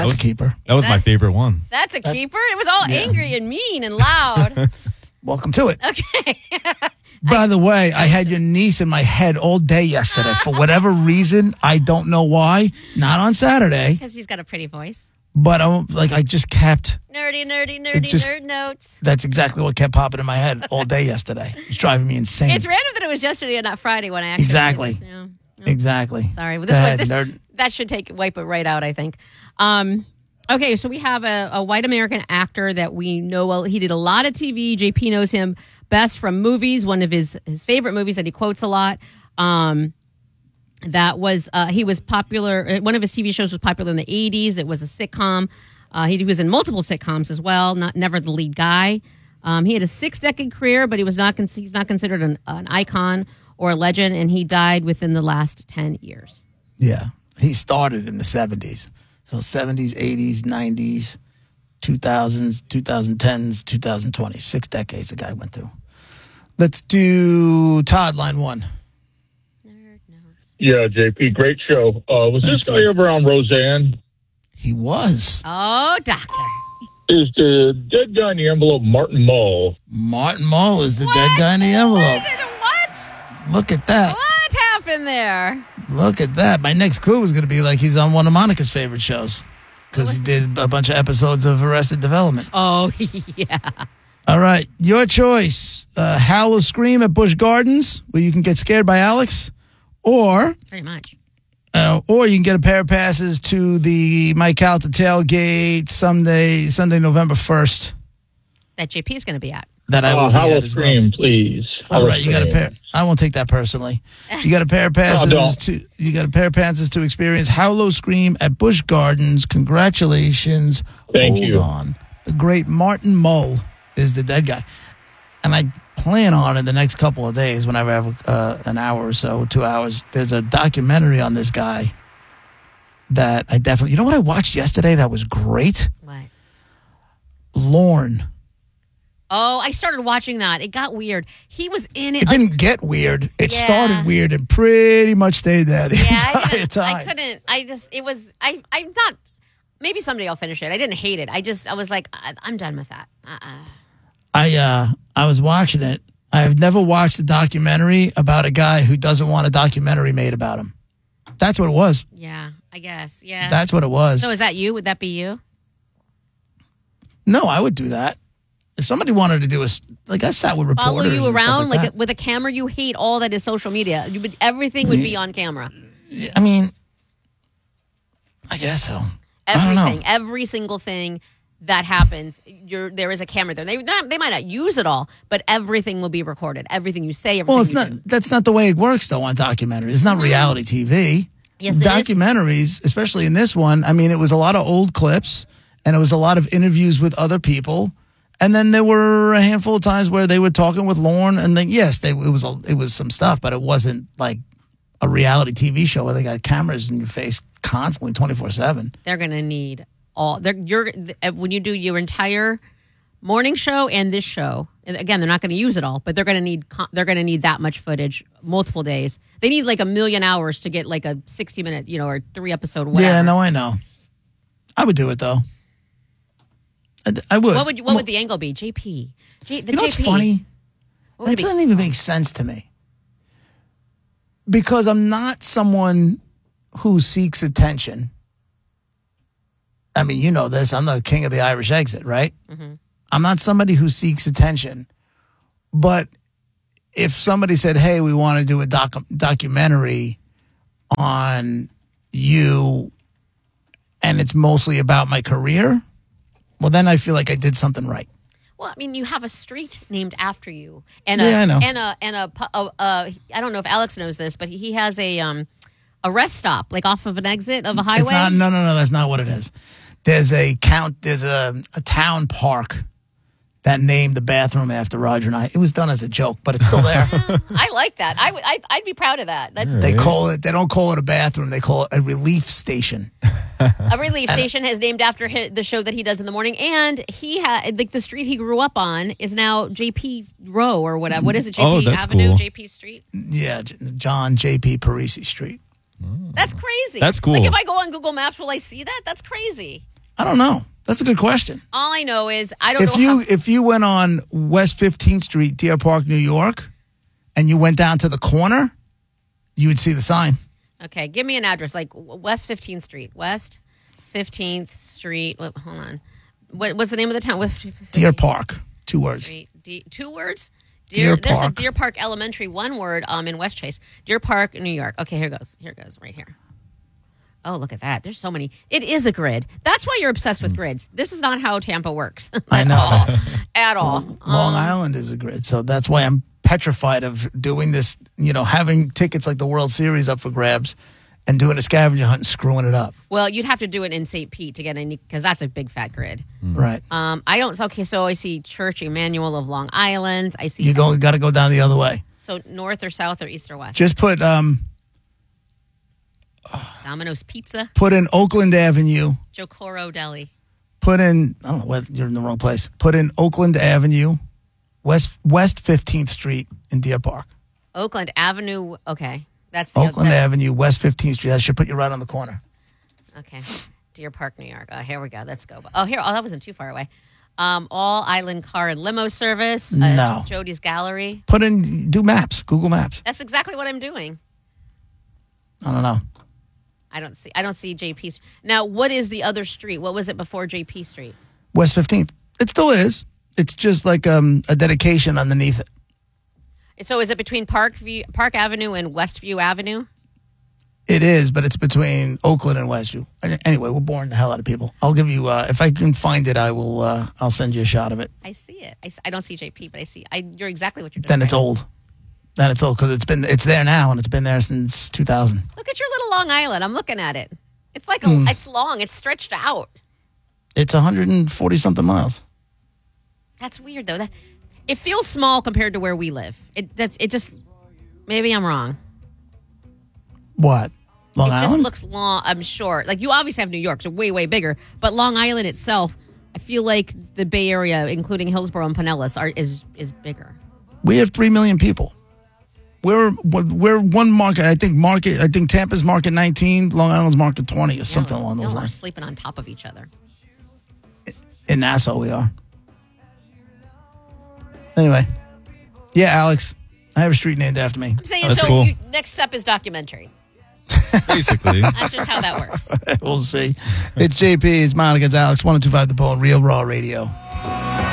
That's a keeper. That was my favorite one. That's a keeper? It was all angry and mean and loud. Welcome to it. Okay. By the way, I had your niece in my head all day yesterday. For whatever reason, I don't know why. Not on Saturday. Because she's got a pretty voice. But I just kept... Nerdy nerd notes. That's exactly what kept popping in my head all day yesterday. It's driving me insane. It's random that it was yesterday and not Friday when I actually... Exactly. Yeah. Exactly. Sorry. Well, nerd. That should wipe it right out, I think. Okay, so we have a white American actor that we know well. He did a lot of TV. JP knows him best from movies. One of his favorite movies that he quotes a lot. That was he was popular. One of his TV shows was popular in the 80s. It was a sitcom. He was in multiple sitcoms as well. Never the lead guy. He had a 6-decade career, but he's not considered an icon or a legend, and he died within the last 10 years. Yeah, he started in the 70s. So 70s, 80s, 90s, 2000s, 2010s, 2020s. 6 decades the guy went through. Let's do Todd, line 1. Nerd notes. Yeah, JP, great show. Was this guy ever on Roseanne? He was. Oh, doctor. Is the dead guy in the envelope Martin Mull? Martin Mull is the dead guy in the envelope. What? Look at that. What happened there? Look at that. My next clue was going to be like he's on one of Monica's favorite shows because he did a bunch of episodes of Arrested Development. Oh, yeah. All right. Your choice. Howl or Scream at Busch Gardens, where you can get scared by Alex, or Pretty much. Or you can get a pair of passes to the Mike Calta tailgate Sunday, November 1st. That JP is going to be at. That I will be Howl at or as Scream, well. please. All right, you got a pair. I won't take that personally. You got a pair of passes to experience Howl or Scream at Busch Gardens. Congratulations. Thank you. Hold on. The great Martin Mull is the dead guy. And I plan on in the next couple of days, whenever I have an hour or so, 2 hours, there's a documentary on this guy that I definitely... You know what I watched yesterday that was great? What? Lorne. Oh, I started watching that. It got weird. He was in it. It didn't get weird. It started weird and pretty much stayed there the entire time. I'm not... Maybe someday I'll finish it. I didn't hate it. I was like, I'm done with that. I was watching it. I've never watched a documentary about a guy who doesn't want a documentary made about him. That's what it was. Yeah, I guess. Yeah. That's what it was. So is that you? Would that be you? No, I would do that. If somebody wanted to do I've sat with reporters. Follow you and stuff around like that. with a camera. You hate all that is social media. Everything would be on camera. I mean, I guess so. Everything, I don't know. every single thing that happens, there is a camera there. They might not use it all, but everything will be recorded. Everything you say, everything that's not the way it works though on documentaries. It's not reality TV. Yes, it Documentaries, especially in this one, I mean, it was a lot of old clips and it was a lot of interviews with other people. And then there were a handful of times where they were talking with Lorne, and then it was some stuff, but it wasn't like a reality TV show where they got cameras in your face constantly 24/7. They're gonna need when you do your entire morning show and this show. Again, they're not going to use it all, but they're gonna need that much footage, multiple days. They need like 1 million hours to get like a 60-minute, or 3-episode. Whatever. Yeah, no, I know. I would do it though. I would. What would the angle be? JP. What's funny? That doesn't even make sense to me. Because I'm not someone who seeks attention. I mean, you know this. I'm the king of the Irish exit, right? Mm-hmm. I'm not somebody who seeks attention. But if somebody said, hey, we want to do a documentary on you and it's mostly about my career, well, then I feel like I did something right. Well, I mean, you have a street named after you, and I know. I don't know if Alex knows this, but he has a rest stop, like off of an exit of a highway. No, that's not what it is. There's a town park that named the bathroom after Roger and I. It was done as a joke, but it's still there. I like that. I'd be proud of that. They don't call it a bathroom. They call it a relief station. A relief station is named after the show that he does in the morning, and he had the street he grew up on is now JP Row or whatever. What is it? JP Avenue, cool. JP Street. Yeah, John JP Parisi Street. That's crazy. That's cool. Like if I go on Google Maps, will I see that? That's crazy. I don't know. That's a good question. All I know is I don't know. If you went on West 15th Street, Deer Park, New York, and you went down to the corner, you would see the sign. Okay, give me an address, like West 15th Street. West 15th Street. Hold on. What's the name of the town? Deer Park. 2 words. Street. 2 words? Deer There's a Park. Deer Park Elementary, 1 word, in West Chase. Deer Park, New York. Okay, here it goes. Here it goes, right here. Oh, look at that. There's so many. It is a grid. That's why you're obsessed with grids. This is not how Tampa works. I know. At all. Long Island is a grid, so that's why I'm petrified of doing this, having tickets like the World Series up for grabs and doing a scavenger hunt and screwing it up. Well, you'd have to do it in St. Pete to get any, because that's a big fat grid. Right. I don't, okay, so I see Church Emmanuel of Long Island. I see. You got to go down the other way. So north or south or east or west? Just put Domino's Pizza. Put in Oakland Avenue. Jocoro Deli. Put in, I don't know whether you're in the wrong place. Put in Oakland Avenue, West 15th Street in Deer Park. Oakland Avenue, okay. That's the Oakland Avenue, West 15th Street. That should put you right on the corner. Okay. Deer Park, New York. Here we go. Let's go. Oh, that wasn't too far away. All Island Car and Limo Service. No. Jody's Gallery. Do maps, Google Maps. That's exactly what I'm doing. I don't know. I don't see JP. Now, what is the other street? What was it before JP Street? West 15th. It still is. It's just like a dedication underneath it. So is it between Park Avenue and Westview Avenue? It is, but it's between Oakland and Westview. Anyway, we're boring the hell out of people. I'll give you, if I can find it, I will. I'll send you a shot of it. I see it. I don't see JP, but I see. You're exactly what you're doing. Then it's old. Because it's there now and it's been there since 2000. Look at your little Long Island. I'm looking at it. It's like it's long. It's stretched out. It's 140 something miles. That's weird though. It feels small compared to where we live. It just maybe I'm wrong. What? Long It Island? just looks long. I'm sure. Like you obviously have New York, so way way bigger. But Long Island itself, I feel like the Bay Area, including Hillsborough and Pinellas, is bigger. We have 3 million people. We're one market. I think Tampa's market 19, Long Island's market 20, or something along those We're lines. sleeping on top of each other. In Nassau, we are. Anyway, yeah, Alex, I have a street named after me. I'm saying That's so. cool. Next step is documentary. Basically. That's just how that works. We'll see. It's JP. It's Monica. It's Alex. 102.5 The Bone. Real Raw Radio.